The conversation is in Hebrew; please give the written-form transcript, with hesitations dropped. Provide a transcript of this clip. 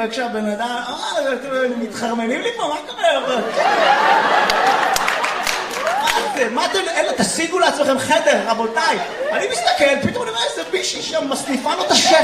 וכשהבן אדם, מתחרמנים לי פה, מה קורה? מה אתם, אלה, תשיגו לעצמכם חדר, רבותיי. אני מסתכל, פתאום אני רואה איזה מישהי שם מסניפה לו את השכם.